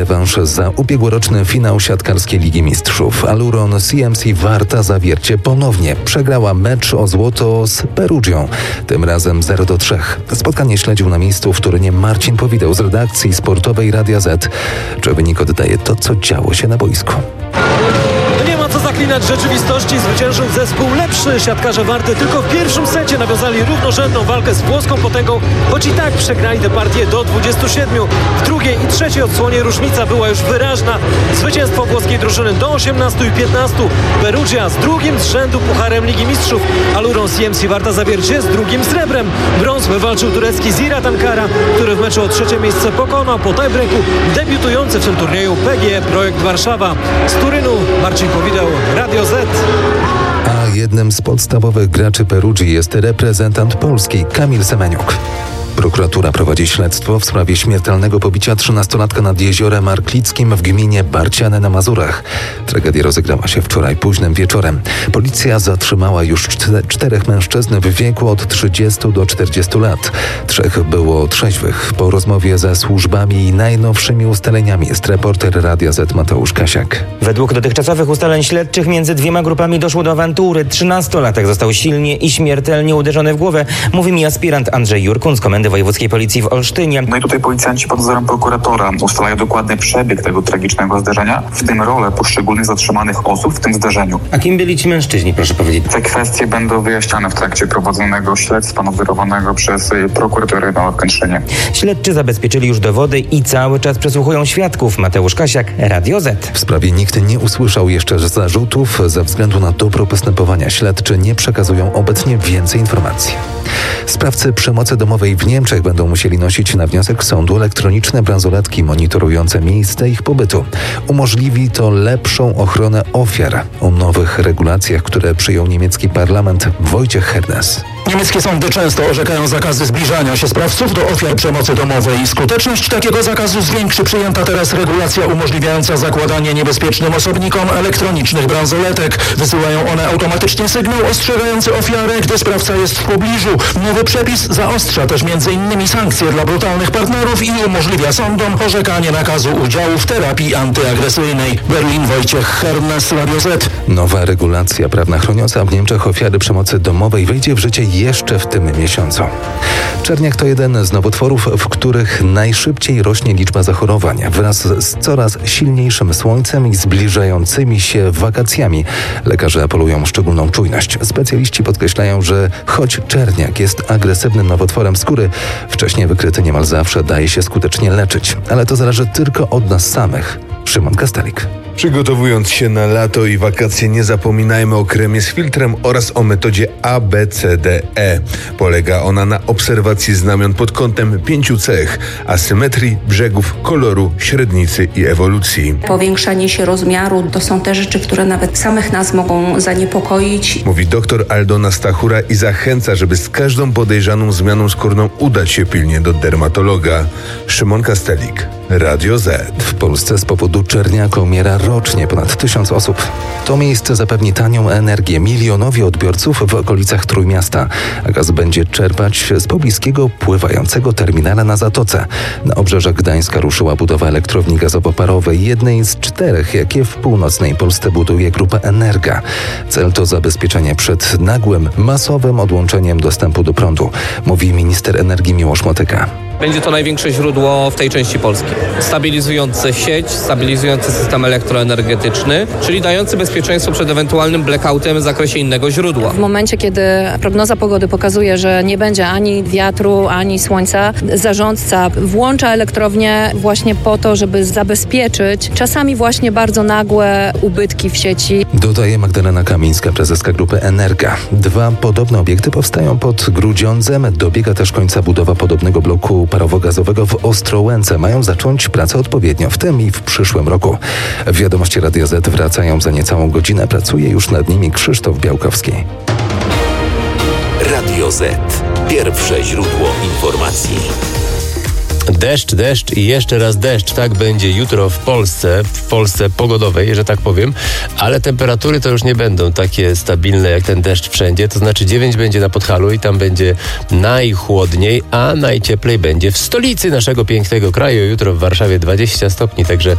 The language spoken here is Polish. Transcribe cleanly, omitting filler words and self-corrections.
Rewanż za ubiegłoroczny finał siatkarskiej Ligi Mistrzów. Aluron CMC Warta Zawiercie ponownie przegrała mecz o złoto z Perugią. Tym razem 0-3. Spotkanie śledził na miejscu w Turynie Marcin Powideł z redakcji sportowej Radia Z. Czy wynik oddaje to, co działo się na boisku? Nie ma co zaklinać rzeczywistości. Zwyciężył zespół lepszy. Siatkarze Warty tylko w pierwszym secie nawiązali równorzędną walkę z włoską potęgą, choć i tak przegrali tę partię do 27. W drugiej i trzeciej odsłonie różnica była już wyraźna. Zwycięstwo włoskiej drużyny do 18 i 15. Perugia z drugim z rzędu Pucharem Ligi Mistrzów. Aluron CMC Warta Zawiercie z drugim srebrem. Brąz wywalczył turecki Ziraat Ankara, który w meczu o trzecie miejsce pokonał po tiebreaku debiutujący w tym turnieju PGE Projekt Warszawa. Z Turynu Marcin Powideł, Radio Z. A jednym z podstawowych graczy Perugii jest reprezentant Polski Kamil Semeniuk. Prokuratura prowadzi śledztwo w sprawie śmiertelnego pobicia 13-latka nad jeziorem Arklickim w gminie Barciany na Mazurach. Tragedia rozegrała się wczoraj późnym wieczorem. Policja zatrzymała już 4 mężczyzn w wieku od 30 do 40 lat. 3 było trzeźwych. Po rozmowie ze służbami i najnowszymi ustaleniami jest reporter Radia Z Mateusz Kasiak. Według dotychczasowych ustaleń śledczych między dwiema grupami doszło do awantury. 13-latek został silnie i śmiertelnie uderzony w głowę. Mówi mi aspirant Andrzej Jurkun z Komendy Wojewódzkiej Policji w Olsztynie. No i tutaj policjanci pod nadzorem prokuratora ustalają dokładny przebieg tego tragicznego zdarzenia, w tym rolę poszczególnych zatrzymanych osób w tym zdarzeniu. A kim byli ci mężczyźni, proszę powiedzieć? Te kwestie będą wyjaśniane w trakcie prowadzonego śledztwa nadzorowanego przez prokuraturę w Kętrzynie. Śledczy zabezpieczyli już dowody i cały czas przesłuchują świadków. Mateusz Kasiak, Radio Z. W sprawie nikt nie usłyszał jeszcze zarzutów. Ze względu na dobro postępowania śledczy nie przekazują obecnie więcej informacji. Sprawcy przemocy domowej w Niemczech będą musieli nosić na wniosek sądu elektroniczne bransoletki monitorujące miejsce ich pobytu. Umożliwi to lepszą ochronę ofiar. O nowych regulacjach, które przyjął niemiecki parlament, Wojciech Hernes. Niemieckie sądy często orzekają zakazy zbliżania się sprawców do ofiar przemocy domowej. Skuteczność takiego zakazu zwiększy przyjęta teraz regulacja umożliwiająca zakładanie niebezpiecznym osobnikom elektronicznych bransoletek. Wysyłają one automatycznie sygnał ostrzegający ofiarę, gdy sprawca jest w pobliżu. Nowy przepis zaostrza też m.in. sankcje dla brutalnych partnerów i umożliwia sądom orzekanie nakazu udziału w terapii antyagresyjnej. Berlin, Wojciech Hernes, Radio Z. Nowa regulacja prawna chroniąca w Niemczech ofiary przemocy domowej wejdzie w życie jeszcze w tym miesiącu. Czerniak to jeden z nowotworów, w których najszybciej rośnie liczba zachorowań. Wraz z coraz silniejszym słońcem i zbliżającymi się wakacjami lekarze apelują o szczególną czujność. Specjaliści podkreślają, że choć czerniak jest agresywnym nowotworem skóry, wcześniej wykryty niemal zawsze daje się skutecznie leczyć. Ale to zależy tylko od nas samych. Szymon Kastelik. Przygotowując się na lato i wakacje, nie zapominajmy o kremie z filtrem oraz o metodzie ABCDE. Polega ona na obserwacji znamion pod kątem 5 cech: asymetrii, brzegów, koloru, średnicy i ewolucji. Powiększanie się rozmiaru to są te rzeczy, które nawet samych nas mogą zaniepokoić. Mówi dr Aldona Stachura i zachęca, żeby z każdą podejrzaną zmianą skórną udać się pilnie do dermatologa. Szymon Kastelik, Radio Z. W Polsce z powodu czerniaka umiera rocznie ponad 1000 osób. To miejsce zapewni tanią energię milionowi odbiorców w okolicach Trójmiasta. A gaz będzie czerpać z pobliskiego pływającego terminala na Zatoce. Na obrzeżach Gdańska ruszyła budowa elektrowni gazowo-parowej, jednej z 4, jakie w północnej Polsce buduje grupa Energa. Cel to zabezpieczenie przed nagłym, masowym odłączeniem dostępu do prądu, mówi minister energii Miłosz Motyka. Będzie to największe źródło w tej części Polski. Stabilizujące sieć, stabilizujący system elektroenergetyczny, czyli dający bezpieczeństwo przed ewentualnym blackoutem w zakresie innego źródła. W momencie, kiedy prognoza pogody pokazuje, że nie będzie ani wiatru, ani słońca, zarządca włącza elektrownię właśnie po to, żeby zabezpieczyć czasami właśnie bardzo nagłe ubytki w sieci. Dodaje Magdalena Kamińska, prezeska grupy Energa. 2 podobne obiekty powstają pod Grudziądzem. Dobiega też końca budowa podobnego bloku parowo-gazowego w Ostrołęce. Mają zacząć pracę odpowiednio w tym i w przyszłym roku. Wiadomości Radia Z wracają za niecałą godzinę. Pracuje już nad nimi Krzysztof Białkowski. Radio Z. Pierwsze źródło informacji. Deszcz i jeszcze raz deszcz. Tak będzie jutro w Polsce pogodowej, że tak powiem, ale temperatury to już nie będą takie stabilne jak ten deszcz wszędzie, to znaczy 9 będzie na Podhalu i tam będzie najchłodniej, a najcieplej będzie w stolicy naszego pięknego kraju. Jutro w Warszawie 20 stopni, także